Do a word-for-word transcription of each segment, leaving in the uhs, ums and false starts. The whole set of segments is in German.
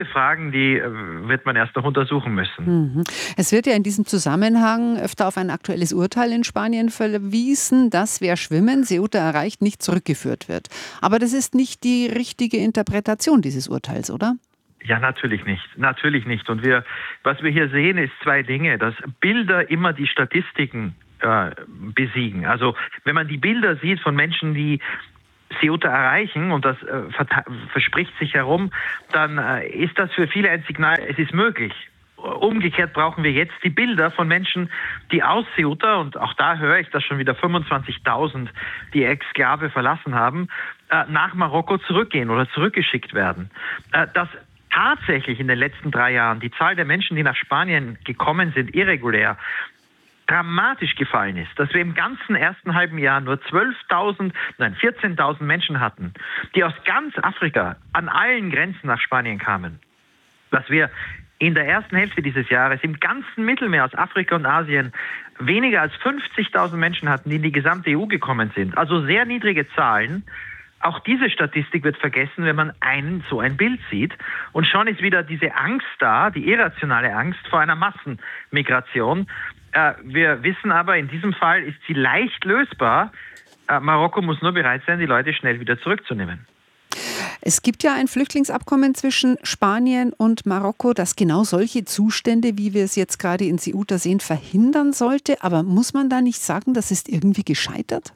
Fragen, die äh, wird man erst noch untersuchen müssen. Mhm. Es wird ja in diesem Zusammenhang öfter auf ein aktuelles Urteil in Spanien verwiesen, dass wer Schwimmen Ceuta erreicht, nicht zurückgeführt wird. Aber das ist nicht die richtige Interpretation dieses Urteils, oder? Ja, natürlich nicht. Natürlich nicht. Und wir, was wir hier sehen, ist zwei Dinge. Dass Bilder immer die Statistiken äh, besiegen. Also wenn man die Bilder sieht von Menschen, die Ceuta erreichen, und das äh, verspricht sich herum, dann äh, ist das für viele ein Signal, es ist möglich. Umgekehrt brauchen wir jetzt die Bilder von Menschen, die aus Ceuta, und auch da höre ich, dass schon wieder fünfundzwanzigtausend die Exklave verlassen haben, äh, nach Marokko zurückgehen oder zurückgeschickt werden. Äh, dass tatsächlich in den letzten drei Jahren die Zahl der Menschen, die nach Spanien gekommen sind, irregulär, dramatisch gefallen ist, dass wir im ganzen ersten halben Jahr nur zwölftausend, nein, vierzehntausend Menschen hatten, die aus ganz Afrika an allen Grenzen nach Spanien kamen. Dass wir in der ersten Hälfte dieses Jahres im ganzen Mittelmeer aus Afrika und Asien weniger als fünfzigtausend Menschen hatten, die in die gesamte E U gekommen sind. Also sehr niedrige Zahlen. Auch diese Statistik wird vergessen, wenn man einen, so ein Bild sieht. Und schon ist wieder diese Angst da, die irrationale Angst vor einer Massenmigration. Äh, wir wissen aber, in diesem Fall ist sie leicht lösbar. Äh, Marokko muss nur bereit sein, die Leute schnell wieder zurückzunehmen. Es gibt ja ein Flüchtlingsabkommen zwischen Spanien und Marokko, das genau solche Zustände, wie wir es jetzt gerade in Ceuta sehen, verhindern sollte. Aber muss man da nicht sagen, das ist irgendwie gescheitert?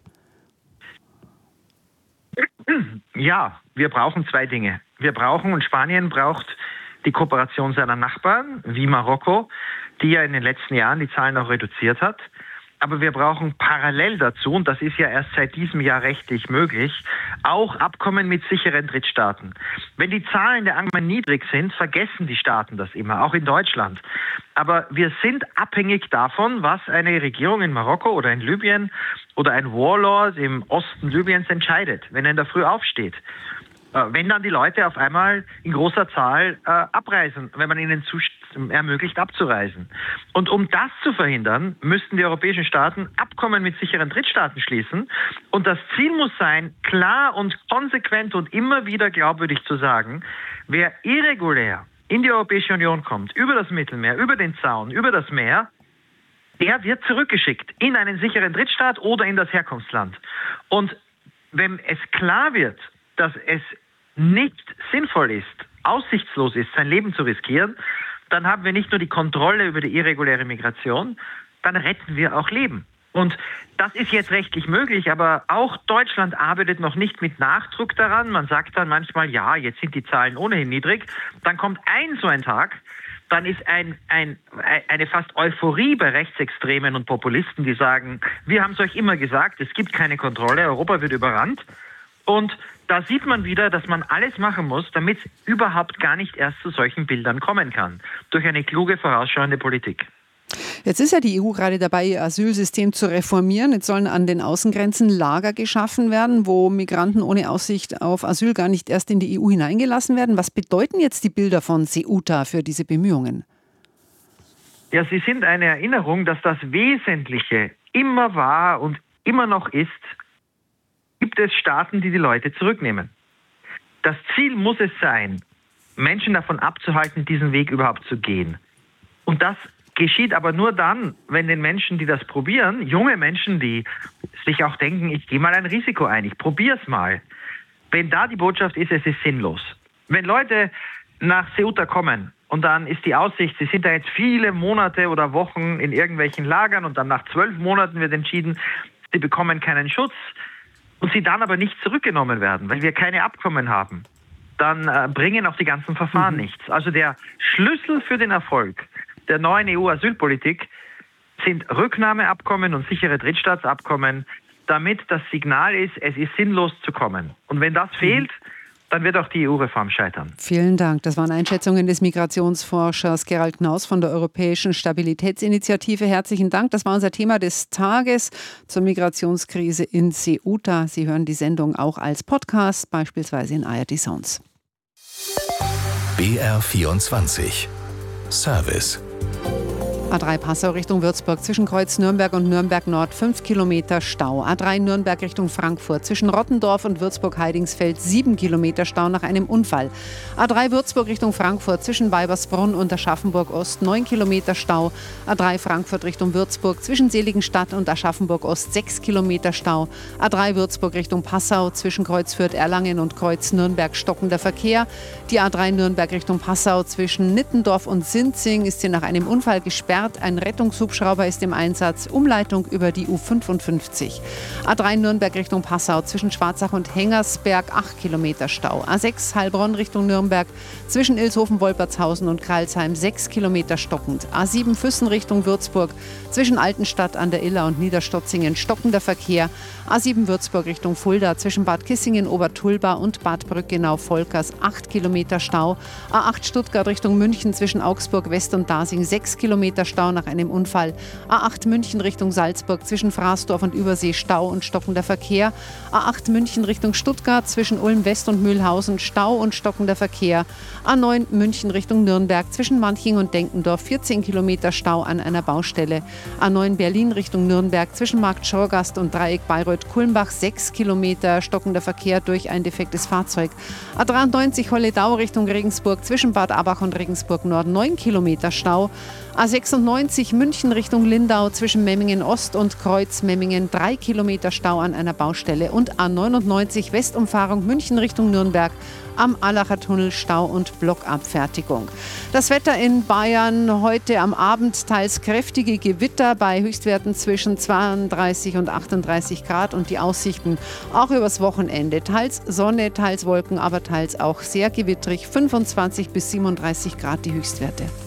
Ja, wir brauchen zwei Dinge. Wir brauchen, und Spanien braucht die Kooperation seiner Nachbarn, wie Marokko, die ja in den letzten Jahren die Zahlen auch reduziert hat. Aber wir brauchen parallel dazu, und das ist ja erst seit diesem Jahr rechtlich möglich, auch Abkommen mit sicheren Drittstaaten. Wenn die Zahlen der Abkommen niedrig sind, vergessen die Staaten das immer, auch in Deutschland. Aber wir sind abhängig davon, was eine Regierung in Marokko oder in Libyen oder ein Warlord im Osten Libyens entscheidet, wenn er in der Früh aufsteht. Wenn dann die Leute auf einmal in großer Zahl äh, abreisen, wenn man ihnen zu, ermöglicht abzureisen. Und um das zu verhindern, müssten die europäischen Staaten Abkommen mit sicheren Drittstaaten schließen. Und das Ziel muss sein, klar und konsequent und immer wieder glaubwürdig zu sagen, wer irregulär in die Europäische Union kommt, über das Mittelmeer, über den Zaun, über das Meer, der wird zurückgeschickt in einen sicheren Drittstaat oder in das Herkunftsland. Und wenn es klar wird, dass es nicht sinnvoll ist, aussichtslos ist, sein Leben zu riskieren, dann haben wir nicht nur die Kontrolle über die irreguläre Migration, dann retten wir auch Leben. Und das ist jetzt rechtlich möglich, aber auch Deutschland arbeitet noch nicht mit Nachdruck daran. Man sagt dann manchmal, ja, jetzt sind die Zahlen ohnehin niedrig. Dann kommt ein so ein Tag, dann ist ein, ein, eine fast Euphorie bei Rechtsextremen und Populisten, die sagen, wir haben es euch immer gesagt, es gibt keine Kontrolle, Europa wird überrannt. Und da sieht man wieder, dass man alles machen muss, damit es überhaupt gar nicht erst zu solchen Bildern kommen kann. Durch eine kluge, vorausschauende Politik. Jetzt ist ja die E U gerade dabei, ihr Asylsystem zu reformieren. Jetzt sollen an den Außengrenzen Lager geschaffen werden, wo Migranten ohne Aussicht auf Asyl gar nicht erst in die E U hineingelassen werden. Was bedeuten jetzt die Bilder von Ceuta für diese Bemühungen? Ja, sie sind eine Erinnerung, dass das Wesentliche immer war und immer noch ist, gibt es Staaten, die die Leute zurücknehmen. Das Ziel muss es sein, Menschen davon abzuhalten, diesen Weg überhaupt zu gehen. Und das geschieht aber nur dann, wenn den Menschen, die das probieren, junge Menschen, die sich auch denken, ich gehe mal ein Risiko ein, ich probiere es mal. Wenn da die Botschaft ist, es ist sinnlos. Wenn Leute nach Ceuta kommen und dann ist die Aussicht, sie sind da jetzt viele Monate oder Wochen in irgendwelchen Lagern und dann nach zwölf Monaten wird entschieden, sie bekommen keinen Schutz, und sie dann aber nicht zurückgenommen werden, weil wir keine Abkommen haben, dann äh, bringen auch die ganzen Verfahren mhm. nichts. Also der Schlüssel für den Erfolg der neuen E U-Asylpolitik sind Rücknahmeabkommen und sichere Drittstaatsabkommen, damit das Signal ist, es ist sinnlos zu kommen. Und wenn das mhm. fehlt, dann wird auch die E U-Reform scheitern. Vielen Dank. Das waren Einschätzungen des Migrationsforschers Gerald Knaus von der Europäischen Stabilitätsinitiative. Herzlichen Dank. Das war unser Thema des Tages zur Migrationskrise in Ceuta. Sie hören die Sendung auch als Podcast, beispielsweise in A R D Sounds. B R vierundzwanzig Service. A drei Passau Richtung Würzburg zwischen Kreuz Nürnberg und Nürnberg Nord fünf Kilometer Stau. A drei Nürnberg Richtung Frankfurt zwischen Rottendorf und Würzburg-Heidingsfeld sieben Kilometer Stau nach einem Unfall. A drei Würzburg Richtung Frankfurt zwischen Weibersbrunn und Aschaffenburg Ost neun Kilometer Stau. A drei Frankfurt Richtung Würzburg zwischen Seligenstadt und Aschaffenburg Ost sechs Kilometer Stau. A drei Würzburg Richtung Passau zwischen Kreuz Fürth-Erlangen und Kreuz Nürnberg stockender Verkehr. Die A drei Nürnberg Richtung Passau zwischen Nittendorf und Sinzing ist sie nach einem Unfall gesperrt. Ein Rettungshubschrauber ist im Einsatz. Umleitung über die U fünfundfünfzig. A drei Nürnberg Richtung Passau zwischen Schwarzach und Hengersberg acht Kilometer Stau. A sechs Heilbronn Richtung Nürnberg zwischen Ilshofen-Wolpertshausen und Kreilsheim sechs Kilometer stockend. A sieben Füssen Richtung Würzburg zwischen Altenstadt an der Iller und Niederstotzingen stockender Verkehr. A sieben Würzburg Richtung Fulda zwischen Bad Kissingen, Obertulba und Bad Brückenau-Volkers acht Kilometer Stau. A acht Stuttgart Richtung München zwischen Augsburg West und Dasing sechs Kilometer Stau nach einem Unfall. A acht München Richtung Salzburg zwischen Fraßdorf und Übersee Stau und stockender Verkehr. A acht München Richtung Stuttgart zwischen Ulm West und Mühlhausen Stau und stockender Verkehr. A neun München Richtung Nürnberg zwischen Manching und Denkendorf vierzehn Kilometer Stau an einer Baustelle. A neun Berlin Richtung Nürnberg zwischen Markt Schorgast und Dreieck Bayreuth-Kulmbach sechs Kilometer stockender Verkehr durch ein defektes Fahrzeug. A dreiundneunzig Holledau Richtung Regensburg zwischen Bad Abach und Regensburg Nord neun Kilometer Stau. A sechsundneunzig München Richtung Lindau zwischen Memmingen Ost und Kreuz Memmingen drei Kilometer Stau an einer Baustelle. Und A neunundneunzig Westumfahrung München Richtung Nürnberg am Allacher Tunnel Stau und Blockabfertigung. Das Wetter in Bayern heute am Abend teils kräftige Gewitter bei Höchstwerten zwischen zweiunddreißig und achtunddreißig Grad und die Aussichten auch übers Wochenende. Teils Sonne, teils Wolken, aber teils auch sehr gewittrig. fünfundzwanzig bis siebenunddreißig Grad die Höchstwerte.